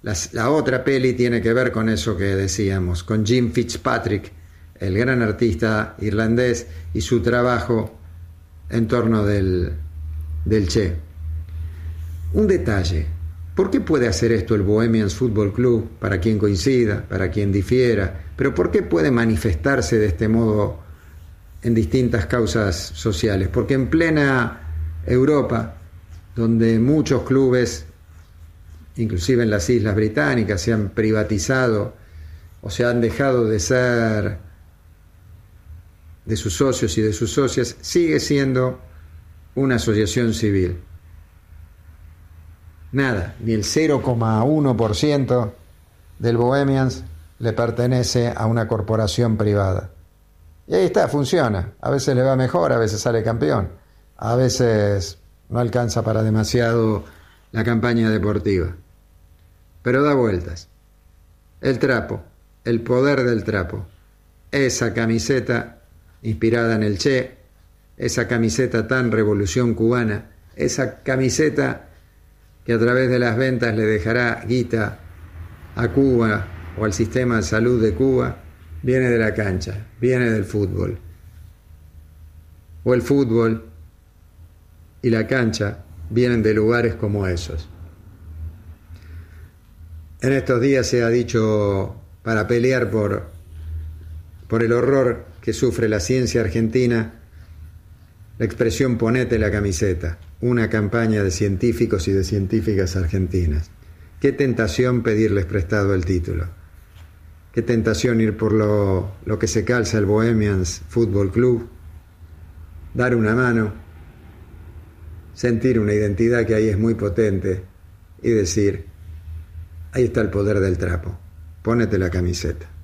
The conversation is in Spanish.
La otra peli tiene que ver con eso que decíamos, con Jim Fitzpatrick, el gran artista irlandés, y su trabajo en torno del Che. Un detalle: ¿por qué puede hacer esto el Bohemians Football Club? Para quien coincida, para quien difiera, pero ¿por qué puede manifestarse de este modo en distintas causas sociales? Porque en plena Europa, donde muchos clubes, inclusive en las Islas Británicas, se han privatizado o se han dejado de ser de sus socios y de sus socias, sigue siendo una asociación civil. Nada, ni el 0,1% del Bohemians le pertenece a una corporación privada. Y ahí está, funciona. A veces le va mejor, a veces sale campeón, a veces no alcanza para demasiado la campaña deportiva, pero da vueltas. El trapo, el poder del trapo, esa camiseta inspirada en el Che, esa camiseta tan revolución cubana, esa camiseta que a través de las ventas le dejará guita a Cuba o al sistema de salud de Cuba, viene de la cancha, viene del fútbol. O el fútbol y la cancha vienen de lugares como esos. En estos días se ha dicho, para pelear por el horror que sufre la ciencia argentina, la expresión "ponete la camiseta", una campaña de científicos y de científicas argentinas. Qué tentación pedirles prestado el título. Qué tentación ir por lo que se calza el Bohemians Football Club, dar una mano, sentir una identidad que ahí es muy potente y decir: ahí está el poder del trapo, ponete la camiseta.